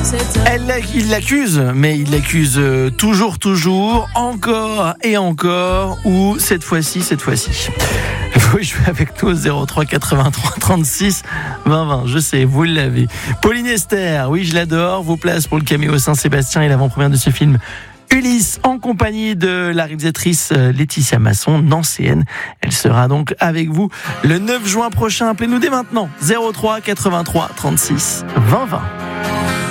Il l'accuse, mais il l'accuse toujours, encore et encore, ou cette fois-ci. Vous jouez avec nous au 03 83 36 20 20, je sais, vous l'avez. Pauline Esther, oui je l'adore, vos places pour le caméo Saint-Sébastien et l'avant-première de ce film Ulysse, en compagnie de la réalisatrice Laetitia Masson, nancéenne. Elle sera donc avec vous le 9 juin prochain. Appelez-nous dès maintenant, 03 83 36 20 20.